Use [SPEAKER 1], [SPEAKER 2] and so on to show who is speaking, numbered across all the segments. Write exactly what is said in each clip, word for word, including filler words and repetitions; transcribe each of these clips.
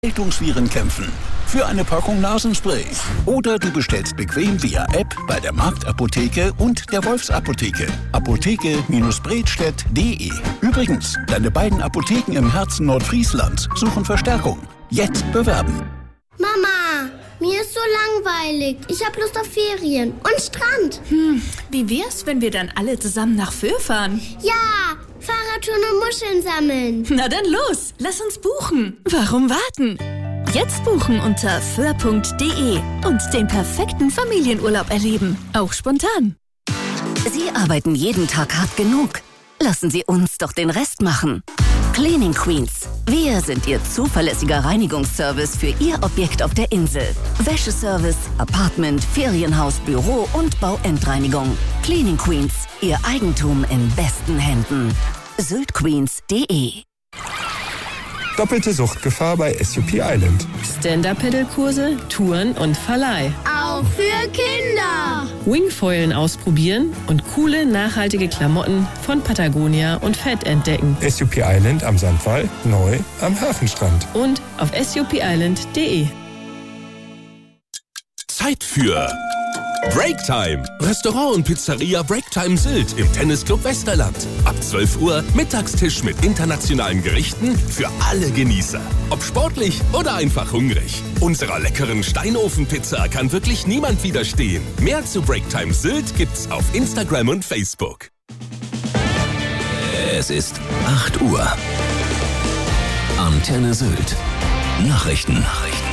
[SPEAKER 1] Erkältungsviren kämpfen. Für eine Packung Nasenspray. Oder du bestellst bequem via App bei der Marktapotheke und der Wolfsapotheke. Apotheke Bredstedt punkt de. Übrigens, deine beiden Apotheken im Herzen Nordfrieslands suchen Verstärkung. Jetzt bewerben.
[SPEAKER 2] Mama, mir ist so langweilig. Ich habe Lust auf Ferien und Strand.
[SPEAKER 3] Hm, wie wär's, wenn wir dann alle zusammen nach Föhr fahren?
[SPEAKER 2] Ja, Fahrradtouren und Muscheln sammeln.
[SPEAKER 3] Na dann los, lass uns buchen. Warum warten? Jetzt buchen unter föhr punkt de und den perfekten Familienurlaub erleben. Auch spontan.
[SPEAKER 4] Sie arbeiten jeden Tag hart genug. Lassen Sie uns doch den Rest machen. Cleaning Queens. Wir sind Ihr zuverlässiger Reinigungsservice für Ihr Objekt auf der Insel. Wäscheservice, Apartment, Ferienhaus, Büro und Bauendreinigung. Cleaning Queens. Ihr Eigentum in besten Händen. sylt queens punkt de.
[SPEAKER 5] Doppelte Suchtgefahr bei S U P Island.
[SPEAKER 6] Stand-Up-Pedal-Kurse, Touren und Verleih.
[SPEAKER 2] Auch für Kinder.
[SPEAKER 6] Wingfoilen ausprobieren und coole, nachhaltige Klamotten von Patagonia und Fett entdecken.
[SPEAKER 5] S U P Island am Sandwall, neu am Hafenstrand.
[SPEAKER 6] Und auf s u p island punkt de.
[SPEAKER 7] Zeit für Breaktime. Restaurant und Pizzeria Breaktime Sylt im Tennisclub Westerland. Ab zwölf Uhr Mittagstisch mit internationalen Gerichten für alle Genießer. Ob sportlich oder einfach hungrig. Unserer leckeren Steinofenpizza kann wirklich niemand widerstehen. Mehr zu Breaktime Sylt gibt's auf Instagram und Facebook.
[SPEAKER 8] Es ist acht Uhr. Antenne Sylt. Nachrichten. Nachrichten.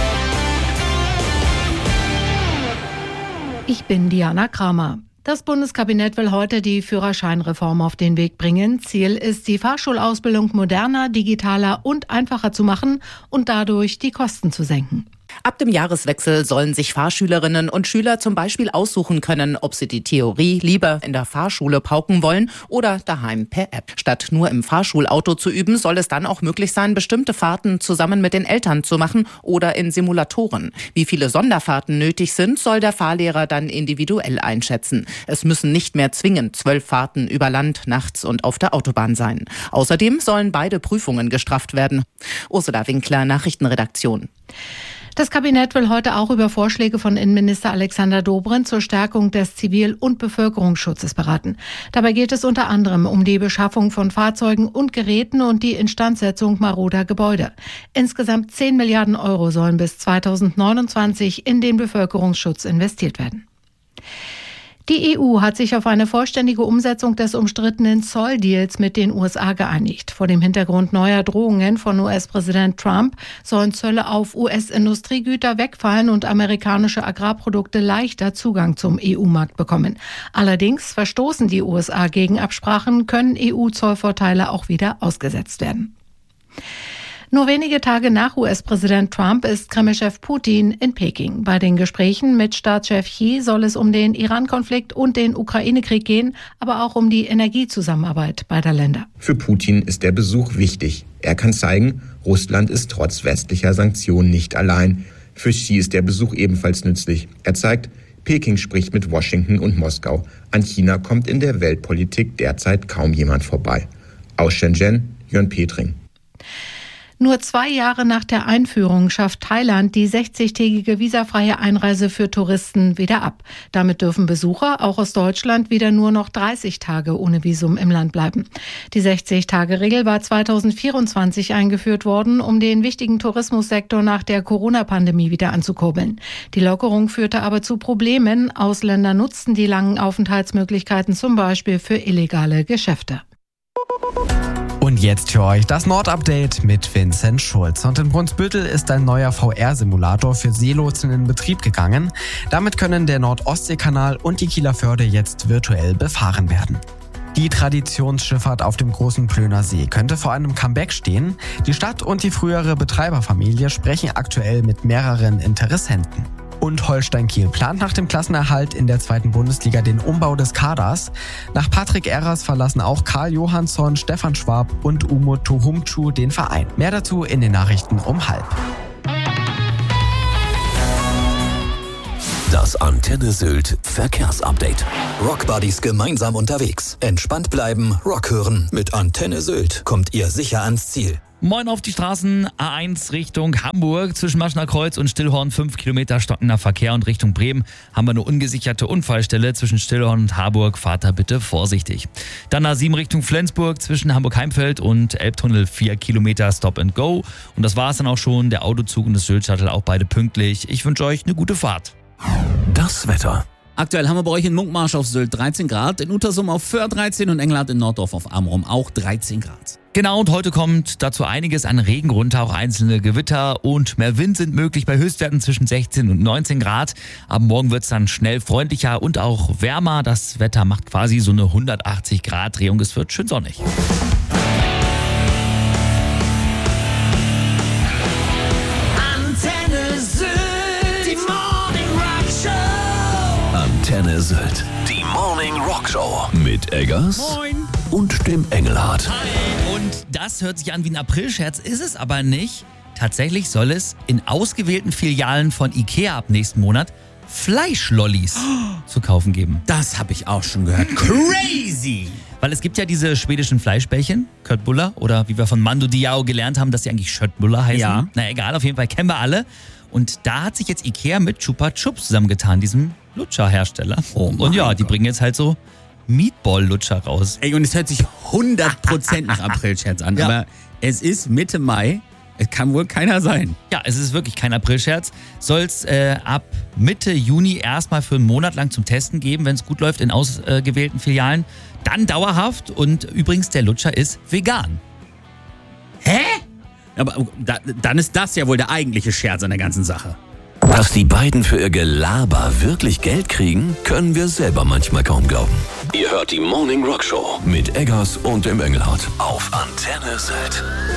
[SPEAKER 9] Ich bin Diana Kramer. Das Bundeskabinett will heute die Führerscheinreform auf den Weg bringen. Ziel ist, die Fahrschulausbildung moderner, digitaler und einfacher zu machen und dadurch die Kosten zu senken.
[SPEAKER 10] Ab dem Jahreswechsel sollen sich Fahrschülerinnen und Schüler zum Beispiel aussuchen können, ob sie die Theorie lieber in der Fahrschule pauken wollen oder daheim per App. Statt nur im Fahrschulauto zu üben, soll es dann auch möglich sein, bestimmte Fahrten zusammen mit den Eltern zu machen oder in Simulatoren. Wie viele Sonderfahrten nötig sind, soll der Fahrlehrer dann individuell einschätzen. Es müssen nicht mehr zwingend zwölf Fahrten über Land, nachts und auf der Autobahn sein. Außerdem sollen beide Prüfungen gestrafft werden. Ursula Winkler, Nachrichtenredaktion.
[SPEAKER 9] Das Kabinett will heute auch über Vorschläge von Innenminister Alexander Dobrindt zur Stärkung des Zivil- und Bevölkerungsschutzes beraten. Dabei geht es unter anderem um die Beschaffung von Fahrzeugen und Geräten und die Instandsetzung maroder Gebäude. Insgesamt zehn Milliarden Euro sollen bis zweitausendneunundzwanzig in den Bevölkerungsschutz investiert werden. Die E U hat sich auf eine vollständige Umsetzung des umstrittenen Zolldeals mit den U S A geeinigt. Vor dem Hintergrund neuer Drohungen von U S-Präsident Trump sollen Zölle auf U S-Industriegüter wegfallen und amerikanische Agrarprodukte leichter Zugang zum E U-Markt bekommen. Allerdings verstoßen die U S A gegen Absprachen, können E U-Zollvorteile auch wieder ausgesetzt werden. Nur wenige Tage nach U S-Präsident Trump ist Kremlchef Putin in Peking. Bei den Gesprächen mit Staatschef Xi soll es um den Iran-Konflikt und den Ukraine-Krieg gehen, aber auch um die Energiezusammenarbeit beider Länder.
[SPEAKER 11] Für Putin ist der Besuch wichtig. Er kann zeigen, Russland ist trotz westlicher Sanktionen nicht allein. Für Xi ist der Besuch ebenfalls nützlich. Er zeigt, Peking spricht mit Washington und Moskau. An China kommt in der Weltpolitik derzeit kaum jemand vorbei. Aus Shenzhen, Jörn Petring.
[SPEAKER 9] Nur zwei Jahre nach der Einführung schafft Thailand die sechzigtägige visafreie Einreise für Touristen wieder ab. Damit dürfen Besucher, auch aus Deutschland, wieder nur noch dreißig Tage ohne Visum im Land bleiben. Die sechzig-Tage-Regel war zweitausendvierundzwanzig eingeführt worden, um den wichtigen Tourismussektor nach der Corona-Pandemie wieder anzukurbeln. Die Lockerung führte aber zu Problemen. Ausländer nutzten die langen Aufenthaltsmöglichkeiten zum Beispiel für illegale Geschäfte.
[SPEAKER 12] Und jetzt für euch das Nord-Update mit Vincent Schulz. Und in Brunsbüttel ist ein neuer V R-Simulator für Seelotsen in Betrieb gegangen. Damit können der Nord-Ostsee-Kanal und die Kieler Förde jetzt virtuell befahren werden. Die Traditionsschifffahrt auf dem großen Plöner See könnte vor einem Comeback stehen. Die Stadt und die frühere Betreiberfamilie sprechen aktuell mit mehreren Interessenten. Und Holstein Kiel plant nach dem Klassenerhalt in der zweiten Bundesliga den Umbau des Kaders. Nach Patrick Erras verlassen auch Karl Johansson, Stefan Schwab und Umut Tuhumcu den Verein. Mehr dazu in den Nachrichten um halb.
[SPEAKER 8] Das Antenne Sylt Verkehrsupdate. Rockbuddies gemeinsam unterwegs. Entspannt bleiben, Rock hören. Mit Antenne Sylt kommt ihr sicher ans Ziel.
[SPEAKER 13] Moin auf die Straßen. A eins Richtung Hamburg. Zwischen Maschener Kreuz und Stillhorn fünf Kilometer stockender Verkehr und Richtung Bremen haben wir eine ungesicherte Unfallstelle. Zwischen Stillhorn und Harburg fahrt da bitte vorsichtig. Dann A sieben Richtung Flensburg. Zwischen Hamburg-Heimfeld und Elbtunnel vier Kilometer Stop and Go. Und das war's dann auch schon. Der Autozug und das Sylt-Shuttle auch beide pünktlich. Ich wünsche euch eine gute Fahrt.
[SPEAKER 8] Das Wetter.
[SPEAKER 14] Aktuell haben wir bei euch in Munkmarsch auf Sylt dreizehn Grad, in Utersum auf Föhr dreizehn und Engelhardt in Norddorf auf Amrum auch dreizehn Grad.
[SPEAKER 13] Genau, und heute kommt dazu einiges an Regen runter, auch einzelne Gewitter und mehr Wind sind möglich bei Höchstwerten zwischen sechzehn und neunzehn Grad. Ab morgen wird es dann schnell freundlicher und auch wärmer. Das Wetter macht quasi so eine hundertachtzig Grad Drehung. Es wird schön sonnig.
[SPEAKER 8] Antenne Sylt. Die Morning Rock Show. Mit Eggers.
[SPEAKER 13] Moin.
[SPEAKER 8] Und dem Engelhardt.
[SPEAKER 13] Hi. Und das hört sich an wie ein Aprilscherz, ist es aber nicht. Tatsächlich soll es in ausgewählten Filialen von Ikea ab nächsten Monat Fleischlollis oh. zu kaufen geben.
[SPEAKER 14] Das habe ich auch schon gehört. Crazy!
[SPEAKER 13] Weil es gibt ja diese schwedischen Fleischbällchen, Köttbullar, oder wie wir von Mando Diao gelernt haben, dass die eigentlich Schöttbullar heißen. Ja. Na egal, auf jeden Fall kennen wir alle. Und da hat sich jetzt Ikea mit Chupa Chups zusammengetan, diesem Lutscher-Hersteller. Oh und ja, die bringen jetzt halt so Meatball-Lutscher raus.
[SPEAKER 14] Ey, und es hört sich hundert Prozent nach Aprilscherz an, ja. Aber es ist Mitte Mai. Es kann wohl keiner sein.
[SPEAKER 13] Ja, es ist wirklich kein Aprilscherz. Soll es äh, ab Mitte Juni erstmal für einen Monat lang zum Testen geben, wenn es gut läuft in ausgewählten Filialen. Dann dauerhaft und übrigens der Lutscher ist vegan.
[SPEAKER 14] Hä? Aber da, dann ist das ja wohl der eigentliche Scherz an der ganzen Sache.
[SPEAKER 8] Dass die beiden für ihr Gelaber wirklich Geld kriegen, können wir selber manchmal kaum glauben. Ihr hört die Morning Rock Show mit Eggers und dem Engelhardt auf Antenne Sylt.